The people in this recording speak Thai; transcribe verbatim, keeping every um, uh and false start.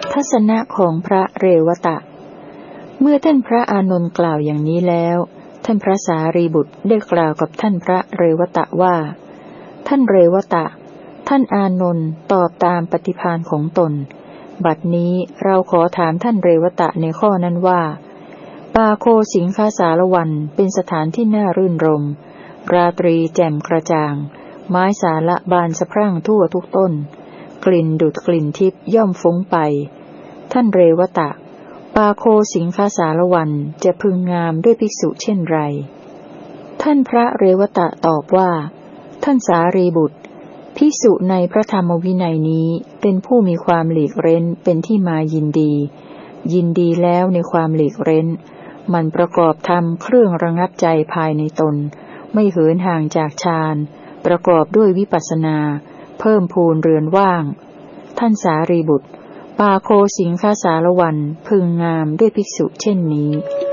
ทัศนะของพระเรวตะเมื่อท่านพระอานนท์กล่าวอย่างนี้แล้วท่านพระสารีบุตรได้กล่าวกับท่านพระเรวตะว่าท่านเรวตะท่านอานนท์ตอบตามปฏิภาณของตนบัดนี้เราขอถามท่านเรวตะในข้อนั้นว่าปาโคสิงคาสารวันเป็นสถานที่น่ารื่นรมราตรีแจ่มกระจ่างไม้สาละบานสะพรั่งทั่วทุกต้นกลิ่นดุจกลิ่นทิพย์ย่อมฟุ้งไปท่านเรวตะปาโคสิงคาสารวันจะพึงงามด้วยภิกษุเช่นไรท่านพระเรวตะตอบว่าท่านสารีบุตรภิกษุในพระธรรมวินัยนี้เป็นผู้มีความหลีกเร้นเป็นที่มายินดียินดีแล้วในความหลีกเร้นมันประกอบธรรมเครื่องระงับใจภายในตนไม่เหินห่างจากฌานประกอบด้วยวิปัสสนาเพิ่มพูนเรือนว่างท่านสารีบุตรปาโคสิงคาสารวันพึงงามด้วยภิกษุเช่นนี้